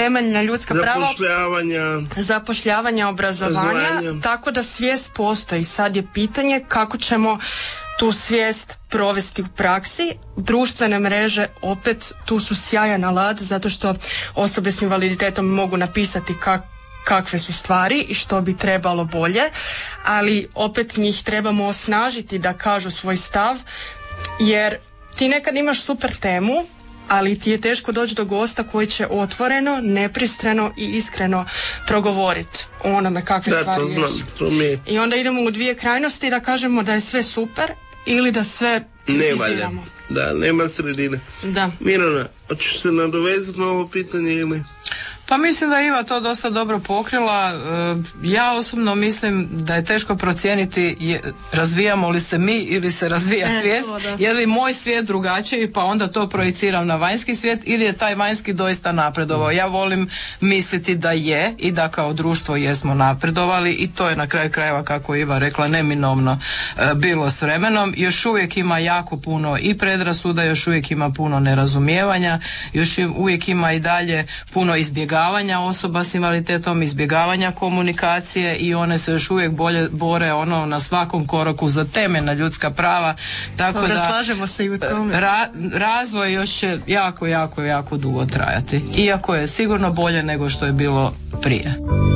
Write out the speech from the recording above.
temeljna ljudska prava, zapošljavanja, obrazovanja, tako da svijest postoji. Sad je pitanje kako ćemo tu svijest provesti u praksi. Društvene mreže opet tu su sjajan alat zato što osobe s invaliditetom mogu napisati kakve su stvari i što bi trebalo bolje, ali opet njih trebamo osnažiti da kažu svoj stav, jer ti nekad imaš super temu, ali ti je teško doći do gosta koji će otvoreno, nepristrano i iskreno progovoriti o onome kakve stvari jesu. I onda idemo u dvije krajnosti, da kažemo da je sve super ili da sve kritiziramo. Da, nema sredine. Da. Mirana, hoćeš se nadovezati na ovo pitanje ili? Pa mislim da je Iva to dosta dobro pokrila. Ja osobno mislim da je teško procijeniti razvijamo li se mi ili se razvija svijest, je li moj svijet drugačiji pa onda to projiciram na vanjski svijet ili je taj vanjski doista napredovao. Ja volim misliti da je i da kao društvo jesmo napredovali i to je na kraju krajeva, kako Iva rekla, neminovno bilo s vremenom. Još uvijek ima jako puno i predrasuda, još uvijek ima puno nerazumijevanja, još uvijek ima i dalje puno izbjegavanja osoba s invaliditetom, izbjegavanja komunikacije i one se još uvijek bore na svakom koraku za temeljna ljudska prava. Tako da slažemo se i u tome. Razvoj još će jako dugo trajati. Iako je sigurno bolje nego što je bilo prije.